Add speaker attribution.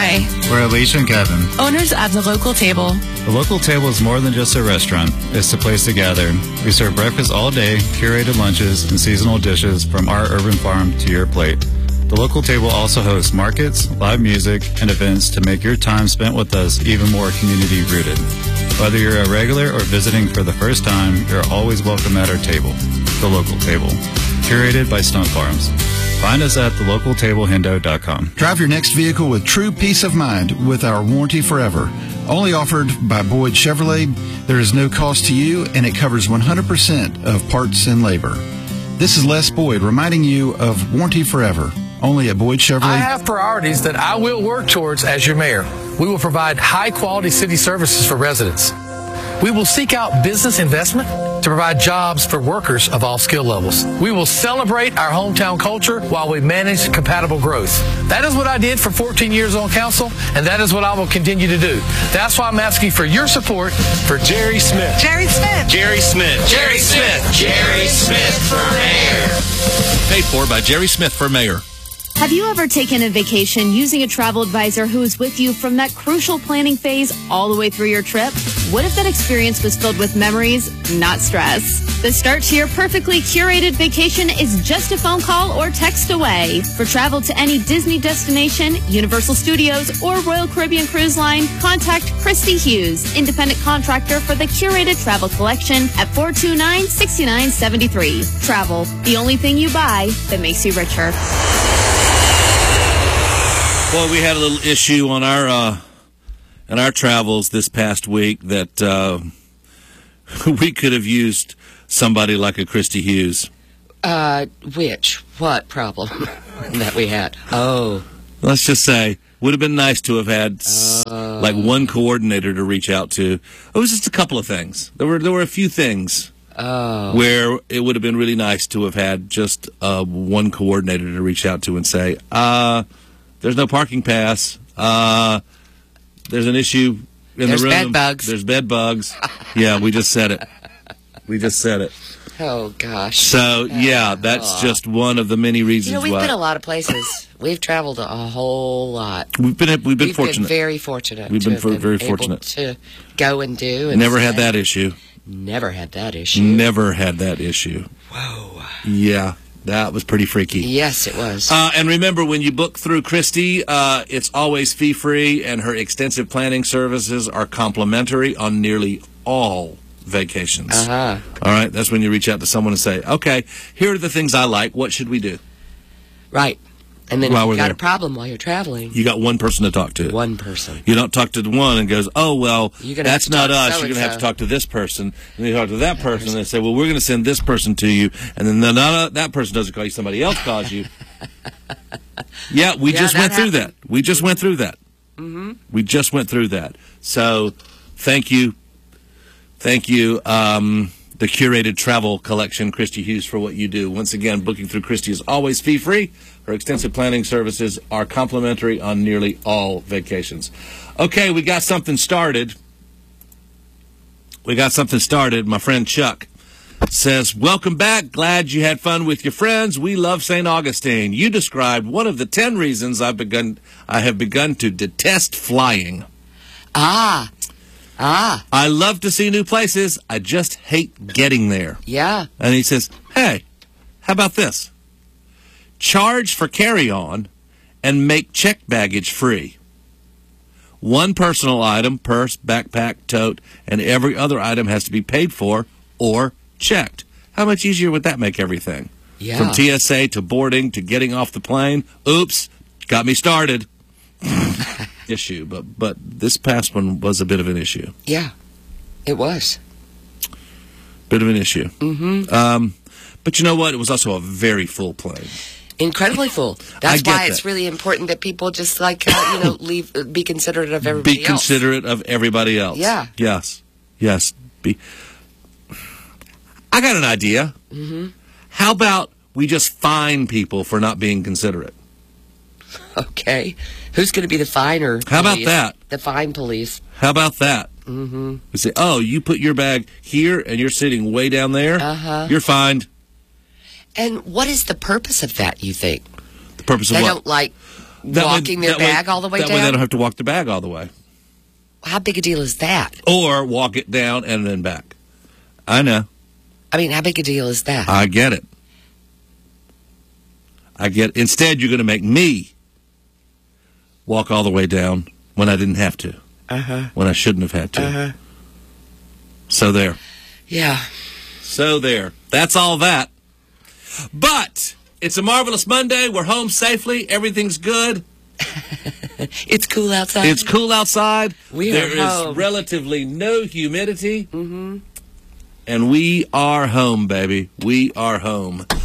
Speaker 1: Hi.
Speaker 2: We're Alicia and Kevin,
Speaker 1: Owners of The Local Table.
Speaker 2: The Local Table is more than just a restaurant. It's a place to gather. We serve breakfast all day, curated lunches, and seasonal dishes from our urban farm to your plate. The Local Table also hosts markets, live music, and events to make your time spent with us even more community-rooted. Whether you're a regular or visiting for the first time, you're always welcome at our table. The Local Table, curated by Stunt Farms. Find us at thelocaltablehendo.com.
Speaker 3: Drive your next vehicle with true peace of mind with our Warranty Forever. Only offered by Boyd Chevrolet, there is no cost to you, and it covers 100% of parts and labor. This is Les Boyd reminding you of Warranty Forever, only at Boyd Chevrolet.
Speaker 4: I have priorities that I will work towards as your mayor. We will provide high-quality city services for residents. We will seek out business investment to provide jobs for workers of all skill levels. We will celebrate our hometown culture while we manage compatible growth. That is what I did for 14 years on council, and that is what I will continue to do. That's why I'm asking for your support for Jerry Smith.
Speaker 5: Jerry Smith.
Speaker 6: Jerry Smith. Jerry Smith. Jerry Smith for mayor. Paid for by Jerry Smith for mayor.
Speaker 7: Have you ever taken a vacation using a travel advisor who is with you from that crucial planning phase all the way through your trip? What if that experience was filled with memories, not stress? The start to your perfectly curated vacation is just a phone call or text away. For travel to any Disney destination, Universal Studios, or Royal Caribbean Cruise Line, contact Christy Hughes, independent contractor for the curated travel collection at 429-6973. Travel, the only thing you buy that makes you richer.
Speaker 6: Well, we had a little issue on our travels this past week that we could have used somebody like a Christy Hughes.
Speaker 5: What problem that we had? Oh.
Speaker 6: Let's just say, would have been nice to have had like one coordinator to reach out to. It was just a couple of things. There were a few things where it would have been really nice to have had just one coordinator to reach out to and say, there's no parking pass. There's an issue in the room.
Speaker 5: There's bed bugs.
Speaker 6: There's bed bugs. Yeah, we just said it.
Speaker 5: Oh, gosh.
Speaker 6: So, yeah, that's just one of the many reasons why.
Speaker 5: We've been a lot of places. We've traveled a whole lot.
Speaker 6: We've been fortunate.
Speaker 5: We've been very fortunate.
Speaker 6: We've been very fortunate
Speaker 5: to go and do. And
Speaker 6: never had that issue.
Speaker 5: Never had that issue.
Speaker 6: Never had that issue.
Speaker 5: Whoa.
Speaker 6: Yeah. That was pretty freaky.
Speaker 5: Yes, it was.
Speaker 6: And remember, when you book through Christy, it's always fee-free, and her extensive planning services are complimentary on nearly all vacations.
Speaker 5: Uh-huh.
Speaker 6: All right? That's when you reach out to someone and say, okay, here are the things I like. What should we do?
Speaker 5: Right. And then if
Speaker 6: While
Speaker 5: you
Speaker 6: we're
Speaker 5: got
Speaker 6: there.
Speaker 5: a problem while you're traveling.
Speaker 6: You got one person to talk to.
Speaker 5: One person.
Speaker 6: You don't talk to the one and goes, oh, well, that's not us.
Speaker 5: so-and-so.
Speaker 6: You're going to have to talk to this person. And you talk to that person, and they say, well, we're going to send this person to you. And then that person doesn't call you. Somebody else calls you. Yeah, we just went through that. We just went through that.
Speaker 5: Mm-hmm.
Speaker 6: We just went through that. So thank you. Thank you, the curated travel collection, Christy Hughes, for what you do. Once again, booking through Christy is always fee-free. Her extensive planning services are complimentary on nearly all vacations. Okay, we got something started. My friend Chuck says, welcome back. Glad you had fun with your friends. We love St. Augustine. You described one of the 10 reasons I have begun to detest flying. I love to see new places. I just hate getting there.
Speaker 5: Yeah.
Speaker 6: And he says, hey, how about this? Charge for carry-on and make checked baggage free. One personal item, purse, backpack, tote, and every other item has to be paid for or checked. How much easier would that make everything?
Speaker 5: Yeah.
Speaker 6: From TSA to boarding to getting off the plane. Oops, got me started. Issue, but this past one was a bit of an issue.
Speaker 5: Yeah, it was.
Speaker 6: Bit of an issue.
Speaker 5: Mm-hmm.
Speaker 6: But you know what? It was also a very full plane.
Speaker 5: Incredibly full. That's why it's really important that people just be considerate of everybody else.
Speaker 6: Be considerate of everybody else.
Speaker 5: Yeah.
Speaker 6: Yes. I got an idea.
Speaker 5: Mm-hmm.
Speaker 6: How about we just fine people for not being considerate?
Speaker 5: Okay. Who's going to be the finer police?
Speaker 6: How about that?
Speaker 5: The fine police.
Speaker 6: How about that?
Speaker 5: Mm-hmm.
Speaker 6: We say, oh, you put your bag here and you're sitting way down there.
Speaker 5: Uh-huh.
Speaker 6: You're fined.
Speaker 5: And what is the purpose of that, you think?
Speaker 6: The purpose of
Speaker 5: they
Speaker 6: what?
Speaker 5: Don't like walking their bag all the way down?
Speaker 6: That way they don't have to walk the bag all the way.
Speaker 5: How big a deal is that?
Speaker 6: Or walk it down and then back. I know.
Speaker 5: I mean, how big a deal is that?
Speaker 6: I get it. Instead, you're going to make me walk all the way down when I didn't have to. When I shouldn't have had to. So there.
Speaker 5: Yeah.
Speaker 6: So there. That's all that. But it's a marvelous Monday. We're home safely. Everything's good.
Speaker 5: It's cool outside.
Speaker 6: It's cool outside.
Speaker 5: There
Speaker 6: is relatively no humidity. And we are home, baby. We are home.